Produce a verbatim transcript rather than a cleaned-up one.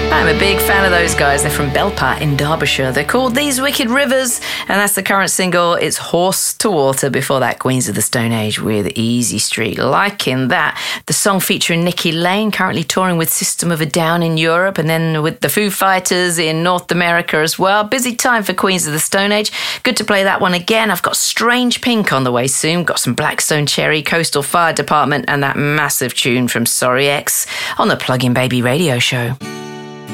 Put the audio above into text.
I'm a big fan of those guys. They're from Belpart in Derbyshire. They're called These Wicked Rivers, and that's the current single. It's Horse to Water. Before that, Queens of the Stone Age with Easy Street. Liking that. The song featuring Nikki Lane, currently touring with System of a Down in Europe, and then with the Foo Fighters in North America as well. Busy time for Queens of the Stone Age. Good to play that one again. I've got Strange Pink on the way soon. Got some Blackstone Cherry, Coastal Fire Department, and that massive tune from Sorry X on the Plug-in Baby radio show.